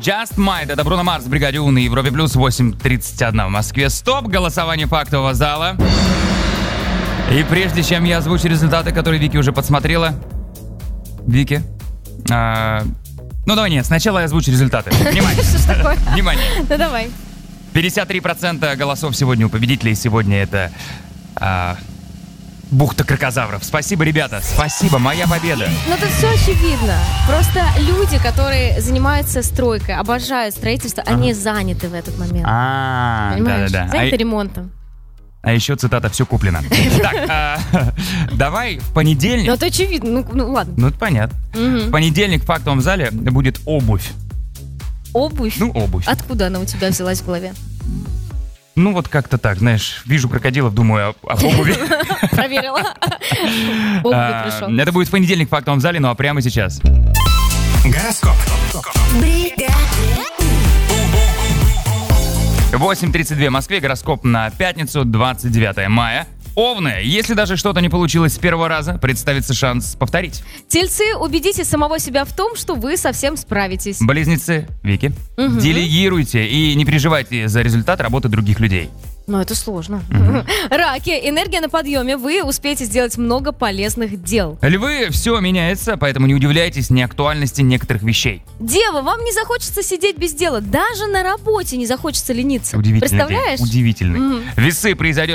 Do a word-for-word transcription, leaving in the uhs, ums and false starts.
Just Might. Это Бруно Марс в бригаде У на Европе Плюс. восемь тридцать один в Москве. Стоп. Голосование фактового зала. И прежде чем я озвучу результаты, которые Вики уже подсмотрела. Вики. А, ну давай нет, сначала я озвучу результаты. Внимание. Что ж такое? Внимание. Ну давай. пятьдесят три процента голосов сегодня у победителей. Сегодня это а, бухта кракозавров. Спасибо, ребята. Спасибо, моя победа. Ну тут все очевидно. Просто люди, которые занимаются стройкой, обожают строительство, ага. они заняты в этот момент. А, понимаешь? да-да-да. Заняты а... ремонтом. А еще цитата «все куплено». Так, а, давай в понедельник... Ну это очевидно, ну, ну ладно. Ну это понятно. Угу. В понедельник в фактовом зале будет обувь. Обувь? Ну, обувь. Откуда она у тебя взялась в голове? Ну вот как-то так, знаешь, вижу крокодилов, думаю об обуви. Проверила. Обувь пришел. Это будет в понедельник в фактовом зале, ну а прямо сейчас. Гороскоп. восемь тридцать два в Москве, гороскоп на пятницу, двадцать девятое мая. Овны, если даже что-то не получилось с первого раза, представится шанс повторить. Тельцы, убедите самого себя в том, что вы совсем справитесь. Близнецы, Вики, угу. делегируйте и не переживайте за результат работы других людей. Ну, это сложно. Угу. Раки, энергия на подъеме, вы успеете сделать много полезных дел. Львы, все меняется, поэтому не удивляйтесь неактуальности некоторых вещей. Дева, вам не захочется сидеть без дела, даже на работе не захочется лениться. Удивительный Представляешь? день. Удивительный. Угу. Весы, произойдет